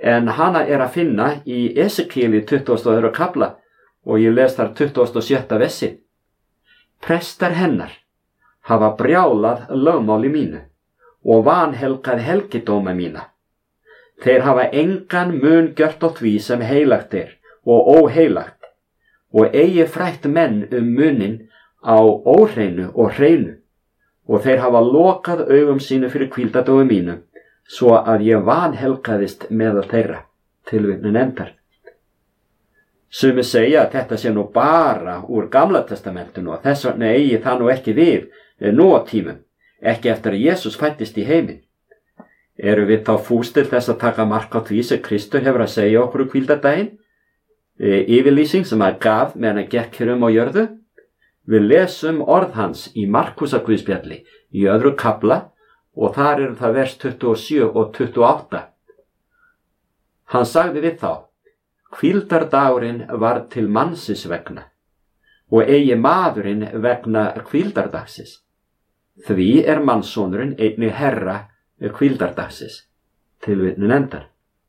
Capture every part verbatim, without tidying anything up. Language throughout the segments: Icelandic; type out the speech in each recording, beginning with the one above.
en hana er að finna í Esekieli tuttugasta og öðrum kafla og ég les þar tuttugasta og sjötta versi. Prestar hennar hafa brjálað lögmáli mínu og vanhelgað helgidóma mína. Þeir hafa engan mun gjört á því sem heilagt er og óheilagt og eigi frætt menn um munin á óhreinu og hreinu og þeir hafa lokað augum sínu fyrir hvíldardómi mínu svo að ég vanhelgaðist meðal þeirra. Tilvitnun endar. Sumir segja að þetta sé nú bara úr Gamla testamentinu og þess vegna eigi það nú ekki við nú á tímum, ekki eftir að Jesús fæddist í heiminn. Eru við þá fús til þess að taka mark á því sem Kristur hefur að segja okkur um hvíldardaginn? E, yfirlýsing sem hann gaf meðan hann gekk hér um á jörðu? Við lesum orð hans í Markúsarguðspjalli í öðru kafla og þar eru það vers tuttugu og sjö og tuttugu og átta. Hann sagði við þá: hvíldardagurinn var til mannsins vegna og eigi maðurinn vegna hvíldardagsins. Því er mannssonurinn einnig herra hvíldardagsins. Tilvitnun endar.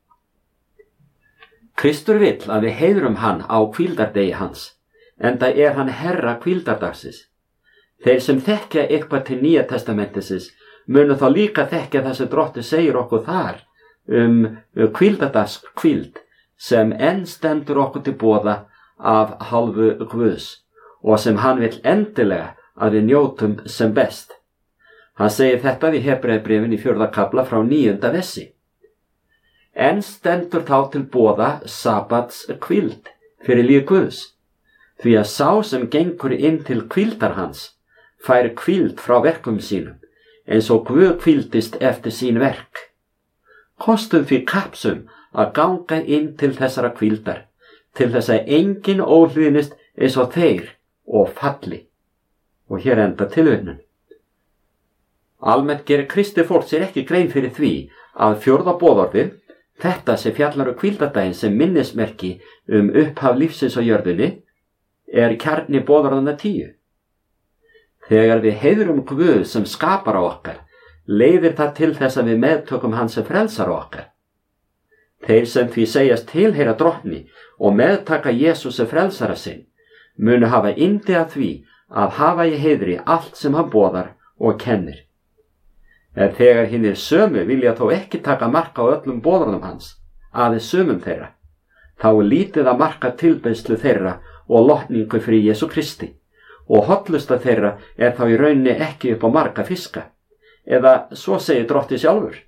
Kristur vill að við heiðrum hann á hvíldardegi hans, enda er hann herra hvíldardagsins. Þeir sem þekkja eitthvað til Nýja testamentisins munu þá líka þekkja það sem Drottinn segir okkur þar um hvíldardags hvíld sem enn stendur okkur til boða af hálfu Guðs og sem hann vill endilega að við njótum sem best. Hann segir þetta í Hebreabréfinu í fjórða kafla frá níunda versi. Enn stendur þá til boða sabats hvíld fyrir líf Guðs, því að sá sem gengur inn til hvíldar hans fær hvíld frá verkum sínum, eins og Guð hvíldist eftir sín verk. Kostum því kapsum að ganga inn til þessara hvíldar, til þess að enginn óhlýðnist eins og þeir og falli. Og hér enda tilvitnun. Almennt gerir kristið fólk sér ekki grein fyrir því að fjórða boðorðið, þetta sem fjallar um hvíldardaginn sem minnismerki um upphaf lífsins á jörðinni, er kjarni boðorðanna tíu. Þegar við heiðrum Guð sem skapar á okkar, leiðir það til þess að við meðtökum hann sem frelsar á okkar. Þeir sem því segjast tilheyra Drottni og meðtaka Jesús sem frelsara sinn, munu hafa yndi að því að hafa í heiðri allt sem hann boðar og kennir. En þegar hinnir sömu vilja þó ekki taka marka á öllum boðorðum hans, aðeins sömum þeirra, þá er lítið að marka tilbeiðslu þeirra og lotningu fyrir Jesú Kristi, og hollusta þeirra er þá í rauninni ekki upp á marga fiska, eða svo segir Drottinn sjálfur.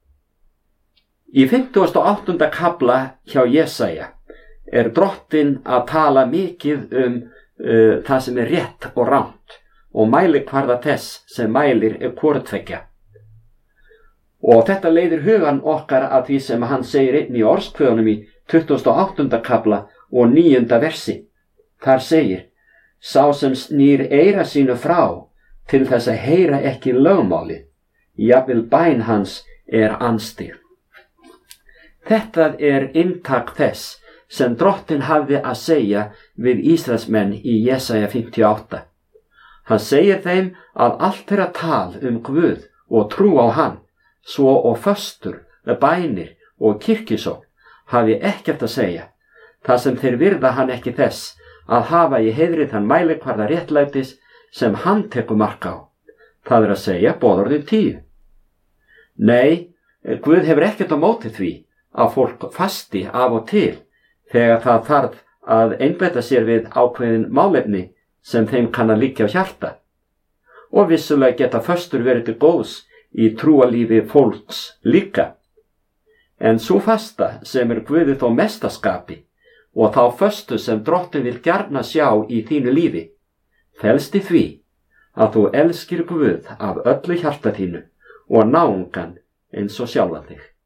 Í fimmtugasta og áttunda kafla hjá Jesaja er Drottinn að tala mikið um uh, það sem er rétt og rangt og mælikvarða þess sem mælir er hvorutveggja. Og þetta leiðir hugan okkar að því sem hann segir einn í orðskvöðunum í tuttugasta og áttunda kafla og níunda versi. Þar segir: sá sem snýr eyra sínu frá til þess að heyra ekki lögmálið, jafnvel bæn hans er andstyr. Þetta er inntak þess sem Drottinn hafði að segja við Ísraelsmenn í Jesaja fimmtíu og átta. Hann segir þeim að allt þeirra tal um Guð og trú á hann, svo og föstur, bænir og kirkjusókn hafi ekkert að segja, þar sem þeir virða hann ekki þess að hafa í heiðri þann mælikvarða réttlætis sem hann tekur mark á, það er að segja boðorðin tíu. Nei, Guð hefur ekkert á móti því að fólk fasti af og til þegar það þarf að einbeita sér við ákveðin málefni sem þeim kann að liggja á hjarta. Og vissulega geta föstur verið til góðs í trúalífi fólks líka. En svo fasta sem er Guði þó mestaskapi og þá föstu sem Drottinn vil gjarna sjá í þínu lífi, felst í því að þú elskir Guð af öllu hjarta þínu og náungan eins og sjálfan þig.